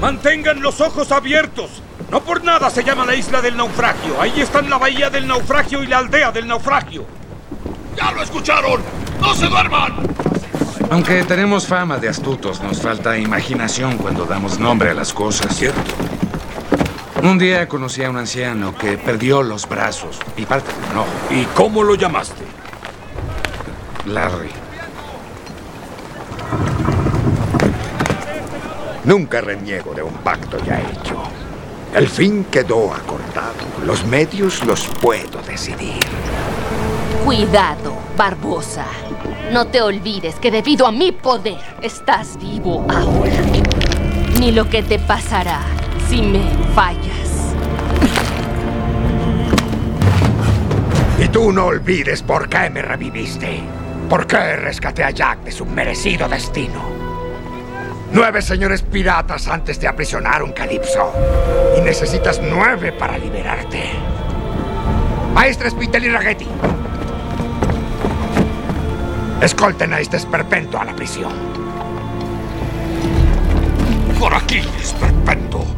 Mantengan los ojos abiertos. No por nada se llama la isla del naufragio. Ahí están la bahía del naufragio y la aldea del naufragio. ¡Ya lo escucharon! ¡No se duerman! Aunque tenemos fama de astutos, nos falta imaginación cuando damos nombre a las cosas. ¿Cierto? Un día conocí a un anciano que perdió los brazos y parte de un ojo. ¿Y cómo lo llamaste? Larry. Nunca reniego de un pacto ya hecho. El fin quedó acordado. Los medios los puedo decidir. Cuidado, Barbosa. No te olvides que debido a mi poder estás vivo ahora. Ni lo que te pasará si me fallas. Y tú no olvides por qué me reviviste. Por qué rescaté a Jack de su merecido destino. 9 señores piratas antes de aprisionar un Calipso. Y necesitas 9 para liberarte. Maestre Spittel y Ragetti. Escolten a este esperpento a la prisión. ¡Por aquí, esperpento!